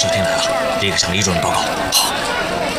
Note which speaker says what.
Speaker 1: 小天来了，立刻向李主任报告。好。